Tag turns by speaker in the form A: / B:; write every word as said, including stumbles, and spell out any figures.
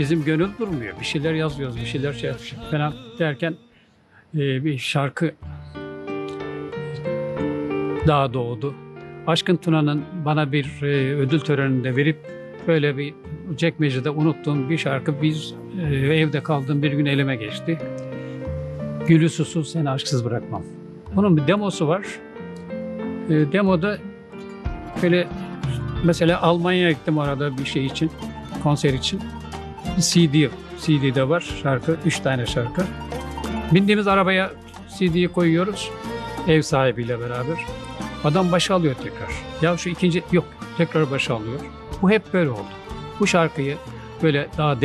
A: bizim gönül durmuyor. Bir şeyler yazıyoruz, bir şeyler şey falan derken e, bir şarkı daha doğdu. Aşkın Tuna'nın bana bir e, ödül töreninde verip böyle bir çekmecede unuttuğum bir şarkı biz e, evde kaldığım bir gün elime geçti. Gülü susuz seni aşksız bırakmam. Bunun bir demosu var. E, demoda böyle mesela Almanya'ya gittim arada bir şey için, konser için. Bir C D, C D'de var şarkı, üç tane şarkı. Bindiğimiz arabaya C D'yi koyuyoruz, ev sahibiyle beraber. Adam başa alıyor tekrar. Ya şu ikinci, yok tekrar başa alıyor. Bu hep böyle oldu. Bu şarkıyı böyle daha